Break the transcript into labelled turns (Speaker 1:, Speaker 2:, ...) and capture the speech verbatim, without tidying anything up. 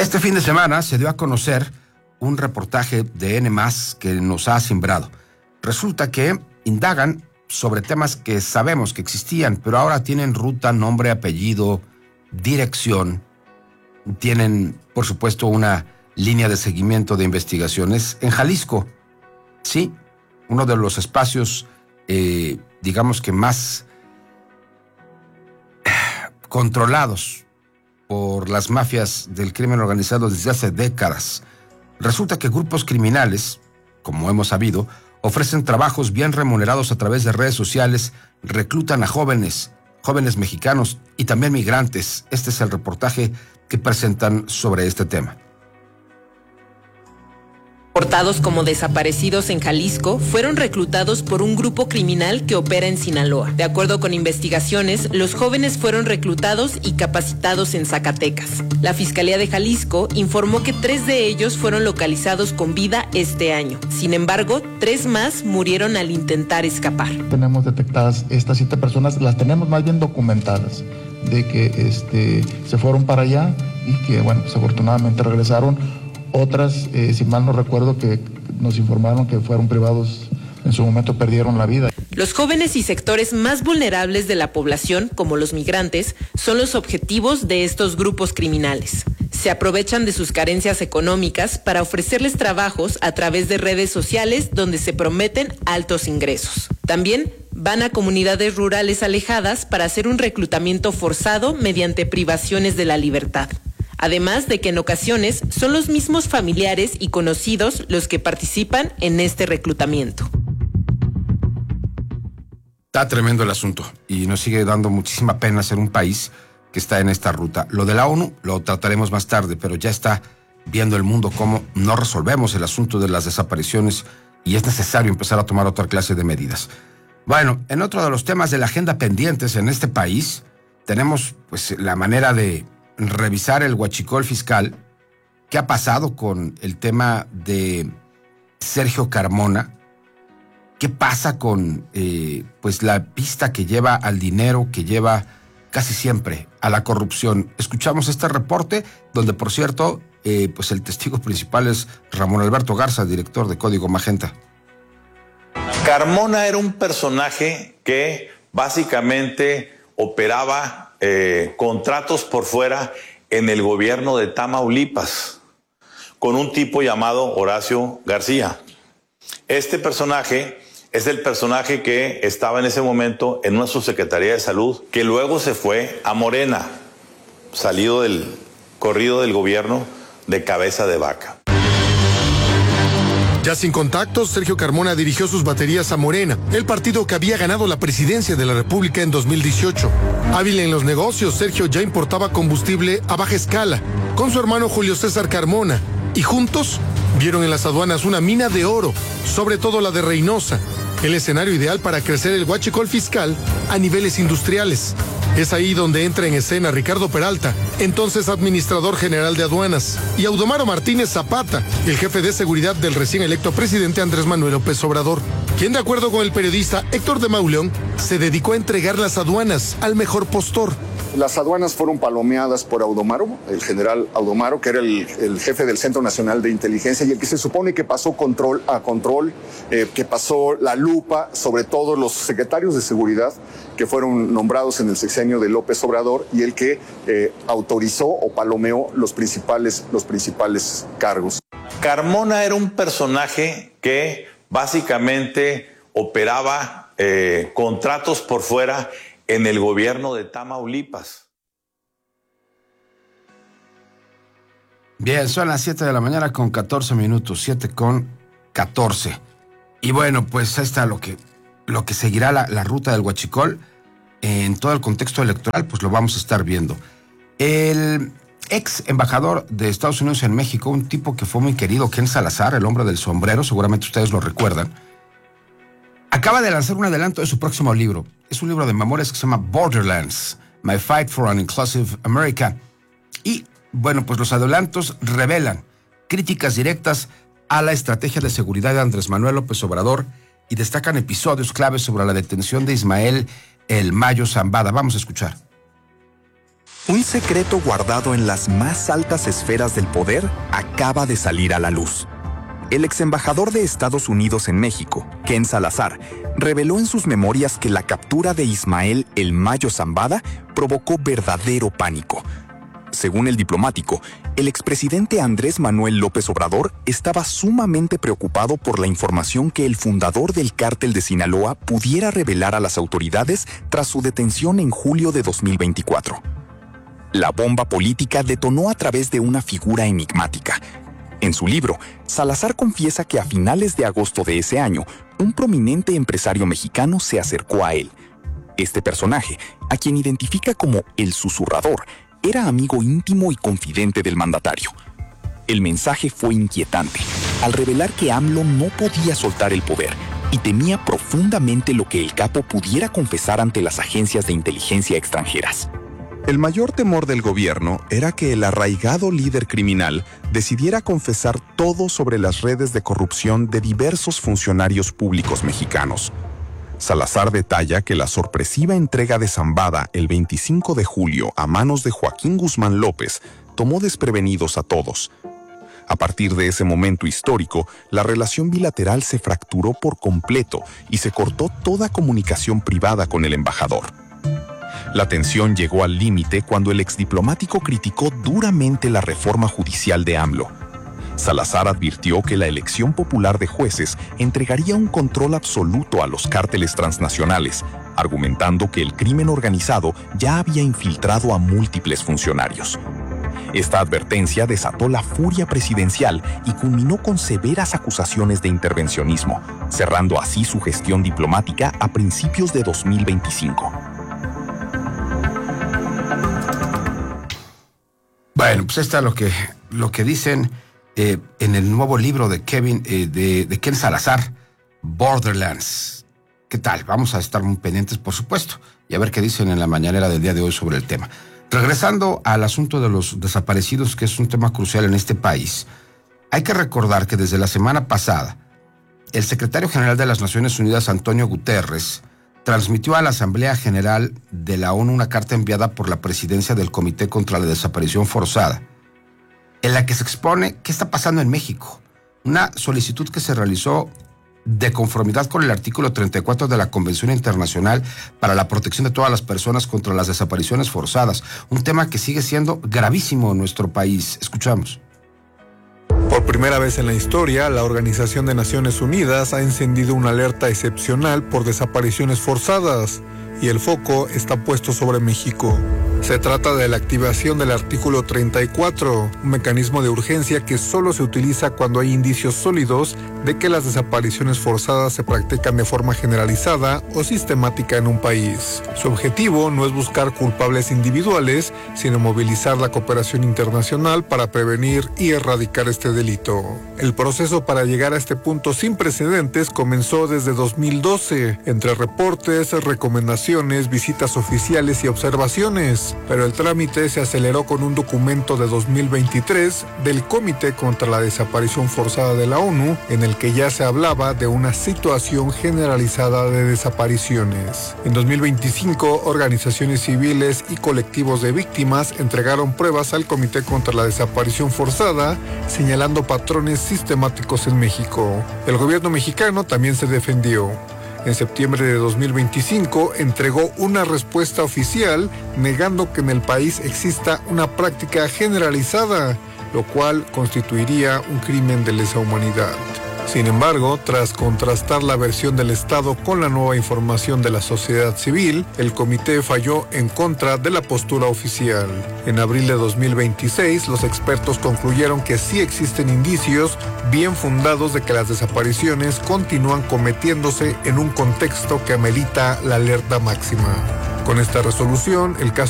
Speaker 1: Este fin de semana se dio a conocer un reportaje de N más que nos ha asombrado. Resulta que indagan sobre temas que sabemos que existían, pero ahora tienen ruta, nombre, apellido, dirección. Tienen, por supuesto, una línea de seguimiento de investigaciones en Jalisco. Sí, uno de los espacios, eh, digamos que más controlados por las mafias del crimen organizado desde hace décadas. Resulta que grupos criminales, como hemos sabido, ofrecen trabajos bien remunerados a través de redes sociales, reclutan a jóvenes, jóvenes mexicanos y también migrantes. Este es el reportaje que presentan sobre este tema.
Speaker 2: Portados como desaparecidos en Jalisco, fueron reclutados por un grupo criminal que opera en Sinaloa. De acuerdo con investigaciones, los jóvenes fueron reclutados y capacitados en Zacatecas. La Fiscalía de Jalisco informó que tres de ellos fueron localizados con vida este año. Sin embargo, tres más murieron al intentar escapar.
Speaker 3: Tenemos detectadas estas siete personas, las tenemos más bien documentadas, de que este, se fueron para allá y que, bueno, pues afortunadamente regresaron. Otras, eh, si mal no recuerdo, que nos informaron que fueron privados, en su momento perdieron la vida.
Speaker 2: Los jóvenes y sectores más vulnerables de la población, como los migrantes, son los objetivos de estos grupos criminales. Se aprovechan de sus carencias económicas para ofrecerles trabajos a través de redes sociales donde se prometen altos ingresos. También van a comunidades rurales alejadas para hacer un reclutamiento forzado mediante privaciones de la libertad. Además de que en ocasiones son los mismos familiares y conocidos los que participan en este reclutamiento.
Speaker 1: Está tremendo el asunto y nos sigue dando muchísima pena ser un país que está en esta ruta. Lo de la ONU lo trataremos más tarde, pero ya está viendo el mundo cómo no resolvemos el asunto de las desapariciones y es necesario empezar a tomar otra clase de medidas. Bueno, en otro de los temas de la agenda pendientes en este país, tenemos pues la manera de revisar el huachicol fiscal. ¿Qué ha pasado con el tema de Sergio Carmona? ¿Qué pasa con eh, pues la pista que lleva al dinero, que lleva casi siempre a la corrupción? Escuchamos este reporte, donde por cierto, eh, pues el testigo principal es Ramón Alberto Garza, director de Código Magenta.
Speaker 4: Carmona era un personaje que básicamente operaba Eh, contratos por fuera en el gobierno de Tamaulipas con un tipo llamado Horacio García. Este personaje es el personaje que estaba en ese momento en una subsecretaría de salud, que luego se fue a Morena, salido del corrido del gobierno de Cabeza de Vaca.
Speaker 5: Ya sin contactos, Sergio Carmona dirigió sus baterías a Morena, el partido que había ganado la presidencia de la República en dos mil dieciocho. Hábil en los negocios, Sergio ya importaba combustible a baja escala, con su hermano Julio César Carmona, y juntos vieron en las aduanas una mina de oro, sobre todo la de Reynosa, el escenario ideal para crecer el huachicol fiscal a niveles industriales. Es ahí donde entra en escena Ricardo Peralta, entonces administrador general de aduanas, y Audomaro Martínez Zapata, el jefe de seguridad del recién electo presidente Andrés Manuel López Obrador, quien, de acuerdo con el periodista Héctor de Mauleón, se dedicó a entregar las aduanas al mejor postor.
Speaker 6: Las aduanas fueron palomeadas por Audomaro, el general Audomaro, que era el, el jefe del Centro Nacional de Inteligencia y el que se supone que pasó control a control, eh, que pasó la lupa sobre todos los secretarios de seguridad que fueron nombrados en el sexenio de López Obrador y el que eh, autorizó o palomeó los principales, los principales cargos.
Speaker 4: Carmona era un personaje que básicamente operaba eh, contratos por fuera en el gobierno de Tamaulipas.
Speaker 1: Bien, son las siete de la mañana con catorce minutos, siete con catorce. Y bueno, pues ahí está lo que, lo que seguirá la, la ruta del huachicol en todo el contexto electoral, pues lo vamos a estar viendo. El ex embajador de Estados Unidos en México, un tipo que fue muy querido, Ken Salazar, el hombre del sombrero, seguramente ustedes lo recuerdan, acaba de lanzar un adelanto de su próximo libro. Es un libro de memorias que se llama Borderlands, My Fight for an Inclusive America. Y, bueno, pues los adelantos revelan críticas directas a la estrategia de seguridad de Andrés Manuel López Obrador y destacan episodios claves sobre la detención de Ismael El Mayo Zambada. Vamos a escuchar.
Speaker 7: Un secreto guardado en las más altas esferas del poder acaba de salir a la luz. El exembajador de Estados Unidos en México, Ken Salazar, reveló en sus memorias que la captura de Ismael El Mayo Zambada provocó verdadero pánico. Según el diplomático, el expresidente Andrés Manuel López Obrador estaba sumamente preocupado por la información que el fundador del cártel de Sinaloa pudiera revelar a las autoridades tras su detención en julio de dos mil veinticuatro. La bomba política detonó a través de una figura enigmática. En su libro, Salazar confiesa que a finales de agosto de ese año, un prominente empresario mexicano se acercó a él. Este personaje, a quien identifica como el susurrador, era amigo íntimo y confidente del mandatario. El mensaje fue inquietante, al revelar que AMLO no podía soltar el poder y temía profundamente lo que el capo pudiera confesar ante las agencias de inteligencia extranjeras.
Speaker 8: El mayor temor del gobierno era que el arraigado líder criminal decidiera confesar todo sobre las redes de corrupción de diversos funcionarios públicos mexicanos. Salazar detalla que la sorpresiva entrega de Zambada el veinticinco de julio a manos de Joaquín Guzmán López tomó desprevenidos a todos. A partir de ese momento histórico, la relación bilateral se fracturó por completo y se cortó toda comunicación privada con el embajador. La tensión llegó al límite cuando el exdiplomático criticó duramente la reforma judicial de AMLO. Salazar advirtió que la elección popular de jueces entregaría un control absoluto a los cárteles transnacionales, argumentando que el crimen organizado ya había infiltrado a múltiples funcionarios. Esta advertencia desató la furia presidencial y culminó con severas acusaciones de intervencionismo, cerrando así su gestión diplomática a principios de dos mil veinticinco.
Speaker 1: Bueno, pues está lo que, lo que dicen eh, en el nuevo libro de Kevin, eh, de, de Ken Salazar, Borderlands. ¿Qué tal? Vamos a estar muy pendientes, por supuesto, y a ver qué dicen en la mañanera del día de hoy sobre el tema. Regresando al asunto de los desaparecidos, que es un tema crucial en este país, hay que recordar que desde la semana pasada, el secretario general de las Naciones Unidas, Antonio Guterres, transmitió a la Asamblea General de la ONU una carta enviada por la presidencia del Comité contra la Desaparición Forzada, en la que se expone qué está pasando en México. Una solicitud que se realizó de conformidad con el artículo treinta y cuatro de la Convención Internacional para la Protección de todas las personas contra las desapariciones forzadas, un tema que sigue siendo gravísimo en nuestro país. Escuchamos.
Speaker 9: Por primera vez en la historia, la Organización de Naciones Unidas ha encendido una alerta excepcional por desapariciones forzadas, y el foco está puesto sobre México. Se trata de la activación del artículo treinta y cuatro, un mecanismo de urgencia que solo se utiliza cuando hay indicios sólidos de que las desapariciones forzadas se practican de forma generalizada o sistemática en un país. Su objetivo no es buscar culpables individuales, sino movilizar la cooperación internacional para prevenir y erradicar este delito. El proceso para llegar a este punto sin precedentes comenzó desde dos mil doce, entre reportes, recomendaciones, visitas oficiales y observaciones. Pero el trámite se aceleró con un documento de dos mil veintitrés del Comité contra la Desaparición Forzada de la ONU, en el que ya se hablaba de una situación generalizada de desapariciones. En dos mil veinticinco, organizaciones civiles y colectivos de víctimas entregaron pruebas al Comité contra la Desaparición Forzada, señalando patrones sistemáticos en México. El gobierno mexicano también se defendió. En septiembre de dos mil veinticinco entregó una respuesta oficial negando que en el país exista una práctica generalizada, lo cual constituiría un crimen de lesa humanidad. Sin embargo, tras contrastar la versión del Estado con la nueva información de la sociedad civil, el comité falló en contra de la postura oficial. En abril de dos mil veintiséis, los expertos concluyeron que sí existen indicios bien fundados de que las desapariciones continúan cometiéndose en un contexto que amerita la alerta máxima. Con esta resolución, el caso